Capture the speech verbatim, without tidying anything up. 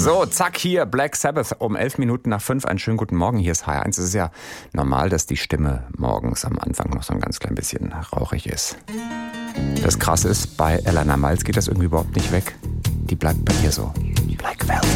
So, zack, hier Black Sabbath um elf Minuten nach fünf. Einen schönen guten Morgen, hier ist H R eins. Es ist ja normal, dass die Stimme morgens am Anfang noch so ein ganz klein bisschen rauchig ist. Das Krasse ist, bei Elena Miles geht das irgendwie überhaupt nicht weg. Die bleibt bei ihr so. Black Velvet.